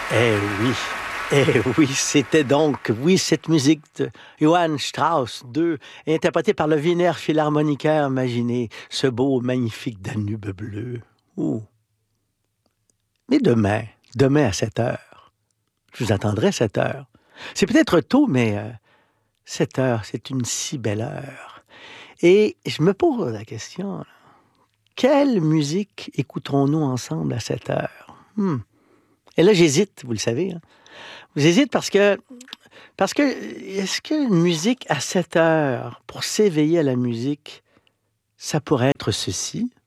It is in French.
Oui, c'était donc, oui, cette musique de Johann Strauss II, interprétée par le Wiener Philharmoniker. Imaginez ce beau, magnifique Danube bleu. Ouh. Mais demain à 7 heures, je vous attendrai à 7 heures. C'est peut-être tôt, mais 7 heures, c'est une si belle heure. Et je me pose la question, quelle musique écouterons-nous ensemble à 7 heures? Et là, j'hésite, vous le savez. Hein? J'hésite parce que est-ce qu'une musique à 7 heures, pour s'éveiller à la musique, ça pourrait être ceci?